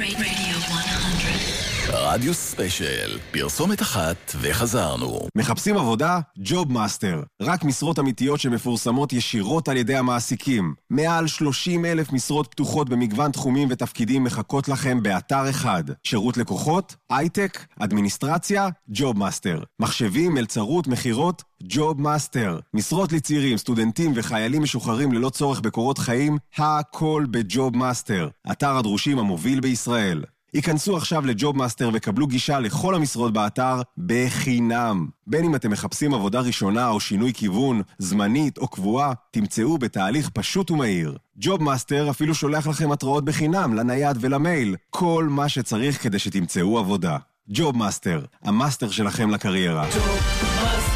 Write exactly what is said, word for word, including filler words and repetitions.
רדיו ספיישל, פרסומת אחת וחזרנו. מחפשים עבודה? ג'וב מאסטר. רק משרות אמיתיות שמפורסמות ישירות על ידי המעסיקים. מעל שלושים אלף משרות פתוחות במגוון תחומים ותפקידים מחכות לכם באתר אחד. שירות לקוחות, הייטק, אדמיניסטרציה, ג'וב מאסטר. מחשבים, מלצרות, מחירות, ג'וב מאסטר. משרות לצעירים, סטודנטים וחיילים משוחררים ללא צורך בקורות חיים, הכל בג'וב מאסטר. אתר הדרושים המוביל בישראל. היכנסו עכשיו לג'וב מאסטר וקבלו גישה לכל המשרות באתר בחינם. בין אם אתם מחפשים עבודה ראשונה או שינוי כיוון, זמנית או קבועה, תמצאו בתהליך פשוט ומהיר. ג'וב מאסטר אפילו שולח לכם התראות בחינם לנייד ולמייל. כל מה שצריך כדי שתמצאו עבודה. ג'וב מאסטר, המאסטר שלכם לקריירה. ג'וב מאסטר